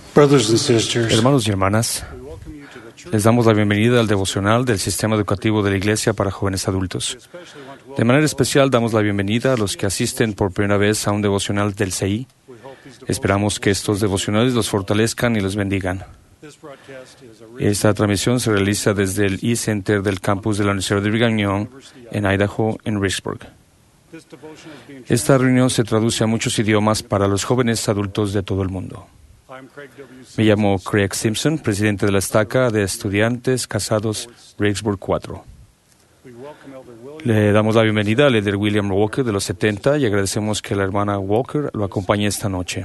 Brothers and sisters, Hermanos y hermanas, les damos la bienvenida al devocional del Sistema Educativo de la Iglesia para Jóvenes Adultos. De manera especial damos la bienvenida a los que asisten por primera vez a un devocional del CI. Esperamos que estos devocionales los fortalezcan y los bendigan. Esta transmisión se realiza desde el e-Center del campus de la Universidad de Brigham Young en Idaho, en Richburg. Esta reunión se traduce a muchos idiomas para los jóvenes adultos de todo el mundo. Me llamo Craig Simpson, presidente de la estaca de estudiantes casados Richburg 4. Le damos la bienvenida al líder William Walker de los 70 y agradecemos que la hermana Walker lo acompañe esta noche.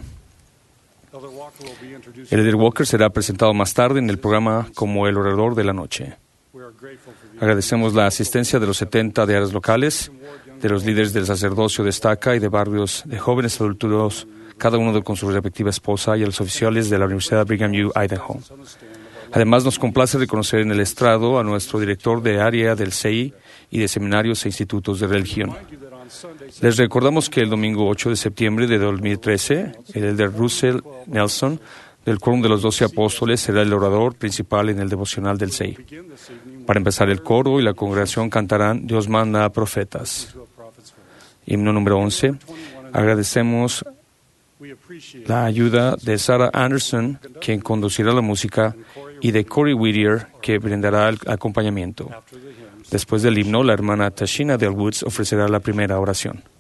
El líder Walker será presentado más tarde en el programa como el orador de la noche. Agradecemos la asistencia de los 70 de áreas locales, de los líderes del sacerdocio de estaca y de barrios de jóvenes adultos, cada uno con su respectiva esposa, y a los oficiales de la Universidad de Brigham Young, Idaho. Además, nos complace reconocer en el estrado a nuestro director de área del CI y de seminarios e institutos de religión. Les recordamos que el domingo 8 de septiembre de 2013, el elder Russell Nelson, del Quórum de los 12 Apóstoles, será el orador principal en el devocional del CI. Para empezar, el coro y la congregación cantarán Dios manda a profetas. Himno número 11. Agradecemos la ayuda de Sarah Anderson, quien conducirá la música, y de Corey Whittier, que brindará el acompañamiento. Después del himno, la hermana Tashina Del Woods ofrecerá la primera oración.